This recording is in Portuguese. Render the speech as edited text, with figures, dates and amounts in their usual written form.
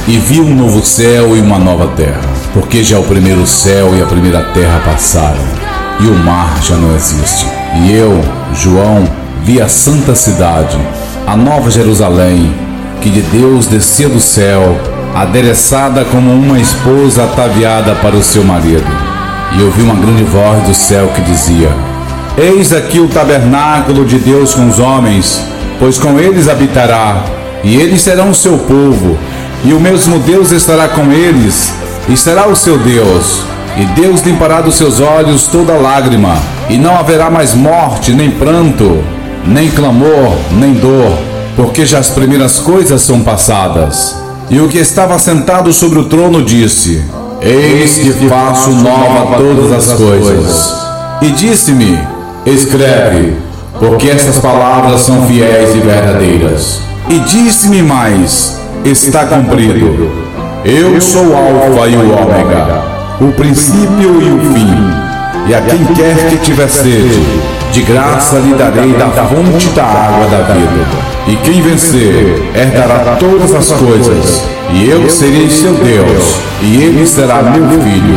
e vi um novo céu e uma nova terra, porque já o primeiro céu e a primeira terra passaram, e o mar já não existe. E eu, João, vi a santa cidade, a nova Jerusalém, que de Deus descia do céu, adereçada como uma esposa ataviada para o seu marido. E eu vi uma grande voz do céu que dizia: Eis aqui o tabernáculo de Deus com os homens, pois com eles habitará, e eles serão o seu povo, e o mesmo Deus estará com eles, e será o seu Deus. E Deus limpará dos seus olhos toda lágrima, e não haverá mais morte, nem pranto, nem clamor, nem dor, porque já as primeiras coisas são passadas. E o que estava sentado sobre o trono disse: Eis que faço nova todas as coisas. E disse-me: Escreve, porque estas palavras são fiéis e verdadeiras. E disse-me mais: Está cumprido. Eu sou o Alfa e o Ômega, o princípio e o fim. E a quem quer que tiver sede, de graça lhe darei da fonte da água da vida. E quem vencer, herdará todas as coisas, e eu serei seu Deus, e ele será meu filho.